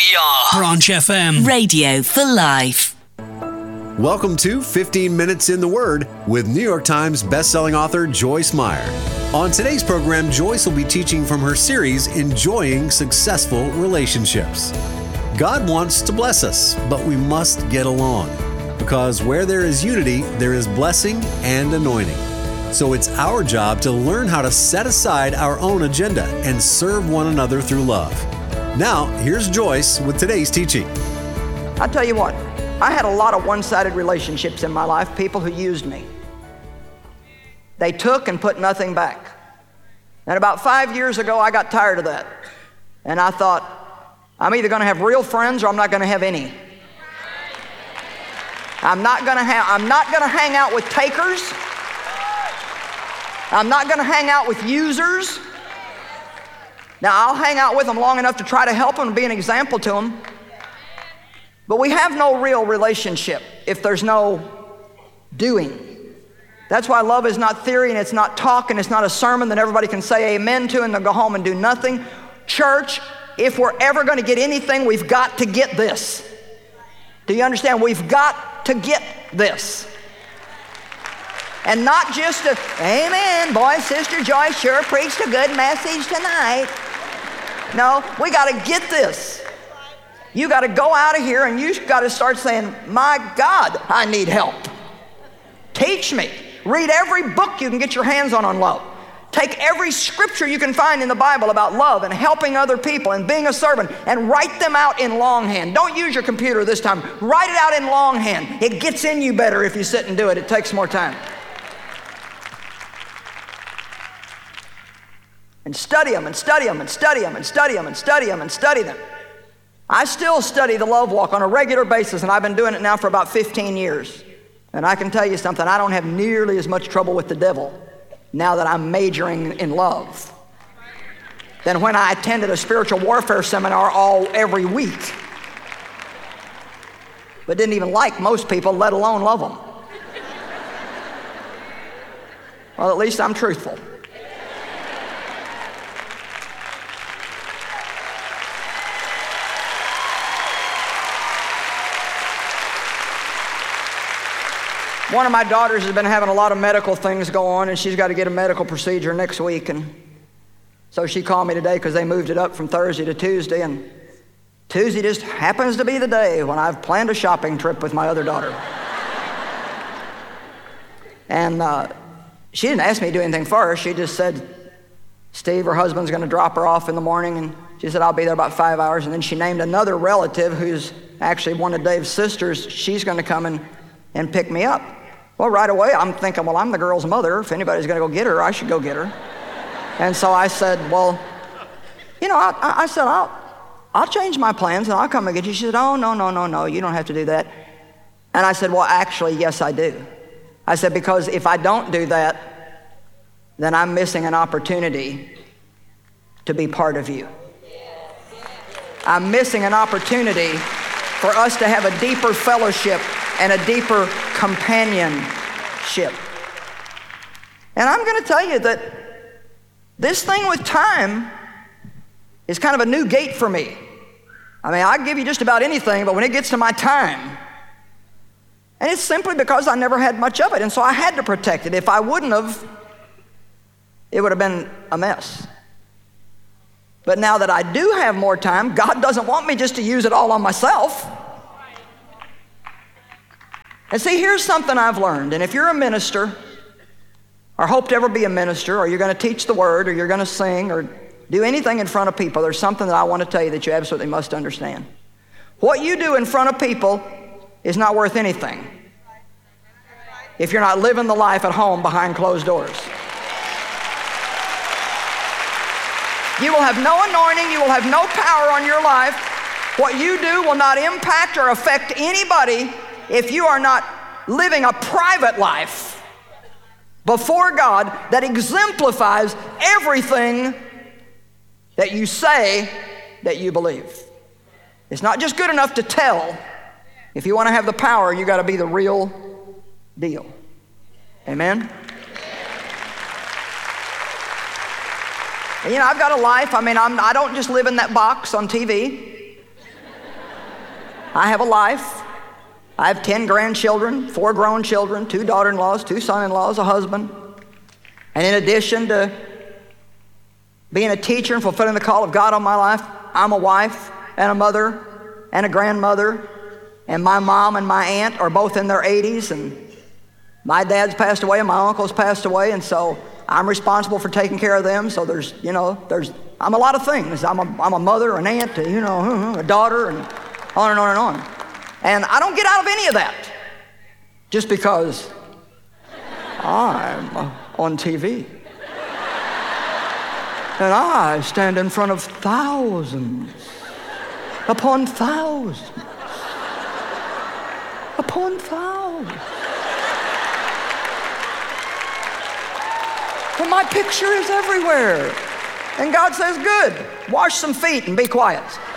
We are Branch FM. Radio for life. Welcome to 15 Minutes in the Word with New York Times bestselling author Joyce Meyer. On today's program, Joyce will be teaching from her series, Enjoying Successful Relationships. God wants to bless us, but we must get along. Because where there is unity, there is blessing and anointing. So it's our job to learn how to set aside our own agenda and serve one another through love. Now, here's Joyce with today's teaching. I'll tell you what, I had a lot of one-sided relationships in my life, people who used me. They took and put nothing back. And about 5 years ago, I got tired of that. And I thought, I'm either going to have real friends or I'm not going to have any. I'm not going to hang out with takers. I'm not going to hang out with users. Now, I'll hang out with them long enough to try to help them and be an example to them. But we have no real relationship if there's no doing. That's why love is not theory and it's not talk and it's not a sermon that everybody can say amen to and then go home and do nothing. Church, if we're ever going to get anything, we've got to get this. Do you understand? We've got to get this. And not just a, amen, boy, Sister Joyce sure preached a good message tonight. No, we got to get this. You got to go out of here and you got to start saying, my God, I need help. Teach me. Read every book you can get your hands on love. Take every scripture you can find in the Bible about love and helping other people and being a servant and write them out in longhand. Don't use your computer this time. Write it out in longhand. It gets in you better if you sit and do it. It takes more time. And study them and study them and study them and study them and study them and study them. I still study the love walk on a regular basis, and I've been doing it now for about 15 years. And I can tell you something, I don't have nearly as much trouble with the devil now that I'm majoring in love than when I attended a spiritual warfare seminar every week. But didn't even like most people, let alone love them. Well, at least I'm truthful. One of my daughters has been having a lot of medical things go on, and she's got to get a medical procedure next week. And so she called me today because they moved it up from Thursday to Tuesday, and Tuesday just happens to be the day when I've planned a shopping trip with my other daughter. And she didn't ask me to do anything for her. She just said, Steve, her husband's going to drop her off in the morning, and she said, I'll be there about 5 hours. And then she named another relative who's actually one of Dave's sisters. She's going to come and pick me up. Well, right away, I'm thinking, well, I'm the girl's mother. If anybody's going to go get her, I should go get her. And so I said, well, you know, I said, I'll change my plans and I'll come and get you. She said, oh, no, you don't have to do that. And I said, well, actually, yes, I do. I said, because if I don't do that, then I'm missing an opportunity to be part of you. I'm missing an opportunity for us to have a deeper fellowship and a deeper companionship. And I'm going to tell you that this thing with time is kind of a new gate for me. I mean, I give you just about anything, but when it gets to my time, and it's simply because I never had much of it, and so I had to protect it. If I wouldn't have, it would have been a mess. But now that I do have more time, God doesn't want me just to use it all on myself. And see, here's something I've learned. And if you're a minister, or hope to ever be a minister, or you're going to teach the word, or you're going to sing, or do anything in front of people, there's something that I want to tell you that you absolutely must understand. What you do in front of people is not worth anything if you're not living the life at home behind closed doors. You will have no anointing, you will have no power on your life. What you do will not impact or affect anybody if you are not living a private life before God that exemplifies everything that you say that you believe. It's not just good enough to tell. If you want to have the power, you got to be the real deal. Amen? And, you know, I've got a life. I mean, I don't just live in that box on TV. I have a life. I have 10 grandchildren, 4 grown children, 2 daughter-in-laws, 2 son-in-laws, a husband. And in addition to being a teacher and fulfilling the call of God on my life, I'm a wife and a mother and a grandmother. And my mom and my aunt are both in their 80s. And my dad's passed away and my uncle's passed away. And so I'm responsible for taking care of them. So I'm a lot of things. I'm a mother, an aunt, a daughter, and on and on and on. And I don't get out of any of that just because I'm on TV. And I stand in front of thousands upon thousands upon thousands. And my picture is everywhere. And God says, good, wash some feet and be quiet.